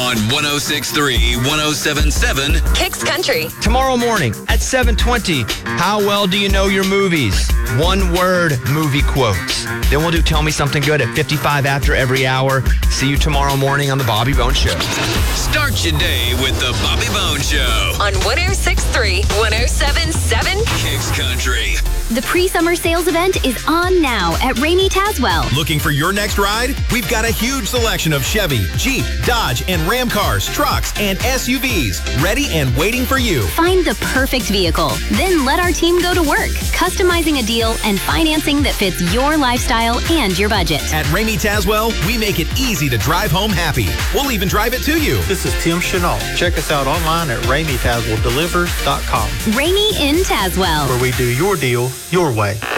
on 106.3, 107.7 Kicks Country. Tomorrow morning at 7:20, how well do you know your movies? One word movie quotes. Then we'll do Tell Me Something Good at 55 after every hour. See you tomorrow morning on The Bobby Bones Show. Start your day with The Bobby Bones Show On 106.3, 107.7 Kicks Country. The pre-summer sales event is on now at Ramey Tazwell. Looking for your next ride? We've got a huge selection of Chevy, Jeep, Dodge, and Ram cars, trucks, and SUVs ready and waiting for you. Find the perfect vehicle. Then let our team go to work, customizing a deal and financing that fits your lifestyle and your budget. At Ramey Tazwell, we make it easy to drive home happy. We'll even drive it to you. This is Tim Chenault. Check us out online at RameyTazwellDelivers.com. Ramey in Tazwell. Where we do your deal your way.